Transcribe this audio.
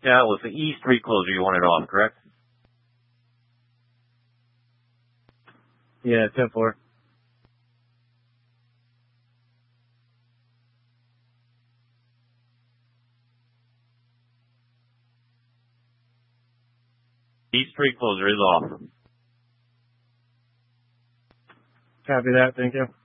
Yeah, it was the E street closer you wanted off, correct? Yeah, 10-4. E street closer is off. Copy that, thank you.